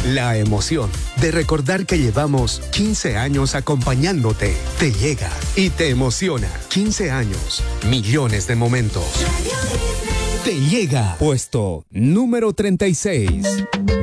La emoción de recordar que llevamos 15 años acompañándote te llega y te emociona. 15 años, millones de momentos. Te llega. Puesto número 36.